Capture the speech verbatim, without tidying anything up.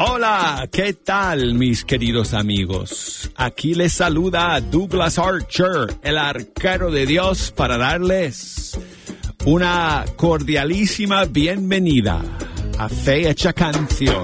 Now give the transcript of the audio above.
Hola, ¿qué tal, mis queridos amigos? Aquí les saluda Douglas Archer, el arquero de Dios, para darles una cordialísima bienvenida a Fe Hecha Canción.